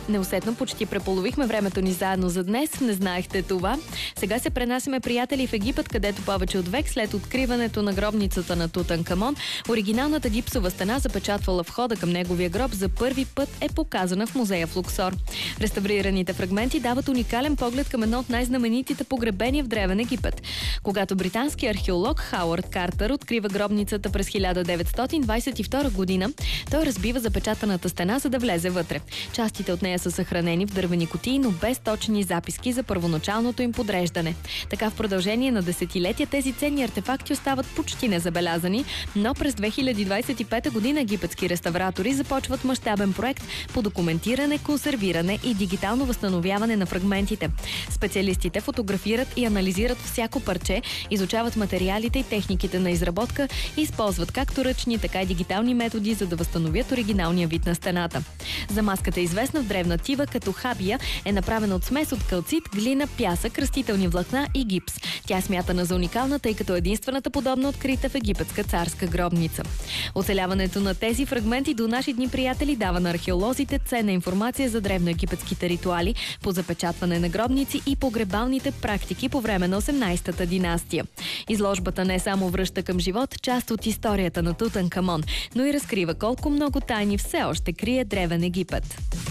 Неусетно почти преполовихме времето ни заедно за днес. Не знаехте това. Сега се пренасяме, приятели, в Египет, където повече от век след откриването на гробницата на Тутанкамон, оригиналната гипсова стена, запечатвала входа към неговия гроб, за първи път е показана в музея в Луксор. Реставрираните фрагменти дават уникален поглед към едно от най-знаменитите погребения в Древен Египет. Когато британски археолог Хауърд Картер открива гробницата през 1922 година, той разбива запечатаната стена, за да влезе вътре. Частите от нея са съхранени в дървени кутии, но без точни записки за първоначалното им подреждане. Така в продължение на десетилетия тези ценни артефакти остават почти незабелязани, но през 2025 година египетски реставратори започват мащабен проект по документиране, консервиране и дигитално възстановяване на фрагментите. Специалистите фотографират и анализират всяко парче, изучават материалите и техниките на изработка и използват както ръчни, така и дигитални методи, за да възстановят оригиналния вид на стената. Замазката, известна в древна Тива като хабия, е направена от смес от калцит, глина, пясък, растителни влакна и гипс. Тя е смятана за уникална, тъй като единствената подобна открита в египетска царска гробница. Оцеляването на тези фрагменти до наши дни, приятели, дава на археолозите ценна информация за древноегипетските ритуали по запечатване на гробници и погребалните практики по време на 18-та династия. Изложбата не само връща към живот част от историята на Тутанкамон, но и разкрива колко много тайни все още крие Древен Египет.